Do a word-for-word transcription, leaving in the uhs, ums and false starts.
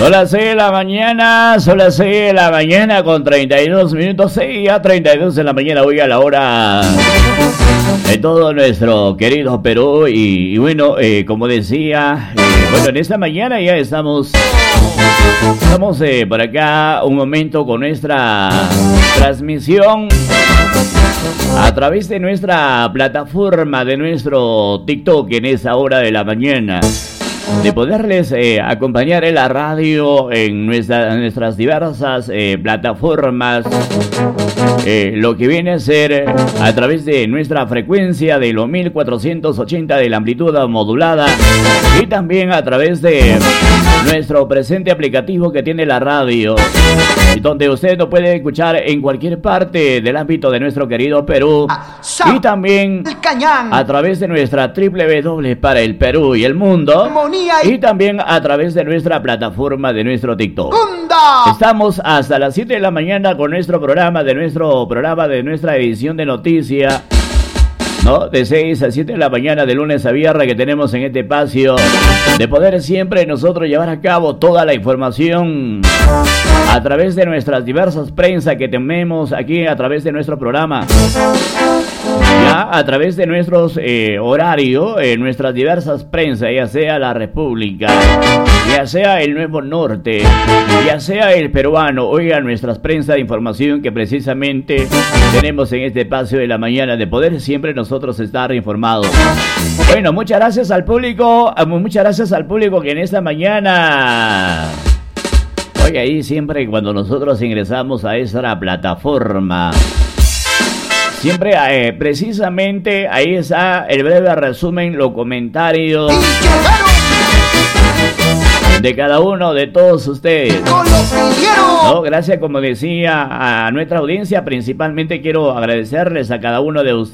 Son las seis de la mañana, son las seis de la mañana con treinta y dos minutos, seis a treinta y dos de la mañana, hoy a la hora de todo nuestro querido Perú. Y, y bueno, eh, como decía, eh, bueno, en esta mañana ya estamos, estamos eh, por acá un momento con nuestra transmisión a través de nuestra plataforma, de nuestro TikTok en esa hora de la mañana, de poderles eh, acompañar en la radio, en, nuestra, en nuestras diversas eh, plataformas, eh, lo que viene a ser eh, a través de nuestra frecuencia de los mil cuatrocientos ochenta de la amplitud modulada, y también a través de nuestro presente aplicativo que tiene la radio, donde usted lo puede escuchar en cualquier parte del ámbito de nuestro querido Perú, y también a través de nuestra doble u doble u doble u para el Perú y el mundo, y también a través de nuestra plataforma de nuestro TikTok. Estamos hasta las siete de la mañana con nuestro programa, de nuestro programa, de nuestra edición de noticias, ¿no? De seis a siete de la mañana, de lunes a viernes, que tenemos en este espacio, de poder siempre nosotros llevar a cabo toda la información a través de nuestras diversas prensas que tenemos aquí, a través de nuestro programa, ya a través de nuestros eh, horarios, eh, nuestras diversas prensas, ya sea la República, ya sea el Nuevo Norte, ya sea el peruano. Oiga, nuestras prensas de información que precisamente tenemos en este espacio de la mañana, de poder siempre nosotros estar informados. Bueno, muchas gracias al público, muchas gracias al público que en esta mañana, oye, ahí siempre cuando nosotros ingresamos a esa plataforma, siempre eh, precisamente ahí está el breve resumen, los comentarios de cada uno de todos ustedes. No, gracias, como decía, a nuestra audiencia. Principalmente quiero agradecerles a cada uno de ustedes.